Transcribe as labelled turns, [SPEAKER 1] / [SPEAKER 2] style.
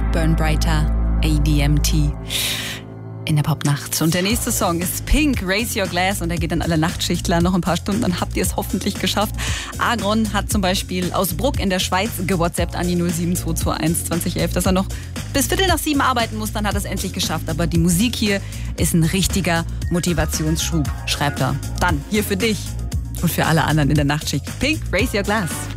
[SPEAKER 1] Burn Brighter, ADMT. In der Popnacht. Und der nächste Song ist Pink, Raise Your Glass. Und er geht an alle Nachtschichtler. Noch ein paar Stunden, dann habt ihr es hoffentlich geschafft. Agron hat zum Beispiel aus Bruck in der Schweiz gewhatsappt an die 07221 2011, dass er noch bis 6:15 arbeiten muss. Dann hat er es endlich geschafft. Aber die Musik hier ist ein richtiger Motivationsschub, schreibt er. Dann hier für dich und für alle anderen in der Nachtschicht. Pink, Raise Your Glass.